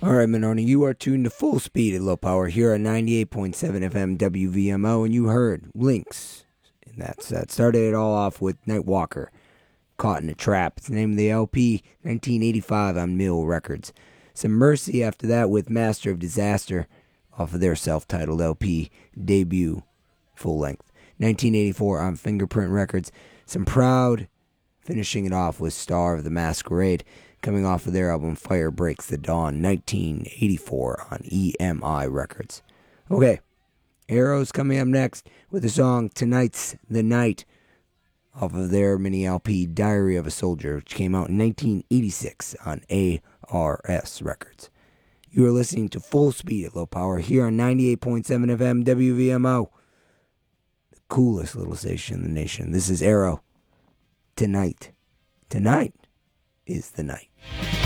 All right, Minoni, you are tuned to Full Speed at Low Power here on 98.7 FM WVMO, and you heard Lynx in that set. Started it all off with Nightwalker, Caught in a Trap. It's the name of the LP, 1985 on Mill Records. Some Mercy after that with Master of Disaster off of their self-titled LP debut, full length. 1984 on Fingerprint Records. Some Proud, finishing it off with Star of the Masquerade, coming off of their album Fire Breaks the Dawn, 1984 on EMI Records. Okay, Arrow's coming up next with the song Tonight's the Night off of their mini LP Diary of a Soldier, which came out in 1986 on ARS Records. You are listening to Full Speed at Low Power here on 98.7 FM WVMO, the coolest little station in the nation. This is Arrow. Tonight is the night.